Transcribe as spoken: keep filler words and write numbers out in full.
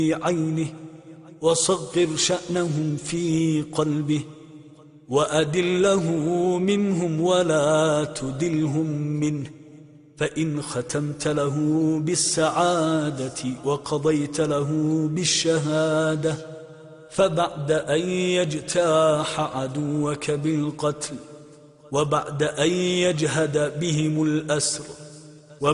عينه وصغر شأنهم في قلبه وأدله منهم ولا تدلهم منه. فإن ختمت له بالسعادة وقضيت له بالشهادة فبعد أن يجتاح عدوك بالقتل وبعد أن يجهد بهم الأسر